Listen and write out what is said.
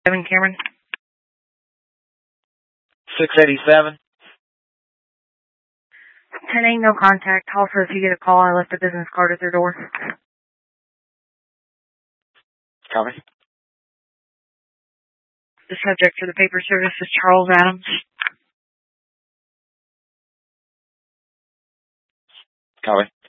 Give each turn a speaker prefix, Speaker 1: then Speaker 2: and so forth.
Speaker 1: Kevin Cameron.
Speaker 2: 687.
Speaker 1: 10-8, no contact. Call for if you get a call. I left a business card at their door.
Speaker 2: Copy.
Speaker 1: The subject for the paper service is Charles Adams.
Speaker 2: Copy.